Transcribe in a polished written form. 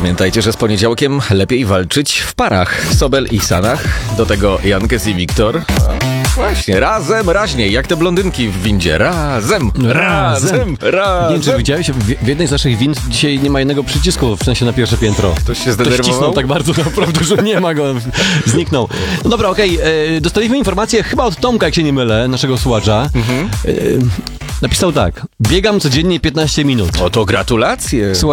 Pamiętajcie, że z poniedziałkiem lepiej walczyć w parach. Sobel i Sanach, do tego Jankes i Wiktor. Właśnie, razem, raźniej, jak te blondynki w windzie. Razem. Nie wiem, czy widziałeś, w jednej z naszych wind dzisiaj nie ma jednego przycisku, w sensie na pierwsze piętro. Ktoś się Ktoś zdenerwował? wcisnął tak bardzo naprawdę, że nie ma go, zniknął. No dobra, okej, dostaliśmy informację chyba od Tomka, jak się nie mylę, naszego słuchacza. Napisał tak: biegam codziennie 15 minut. Oto gratulacje.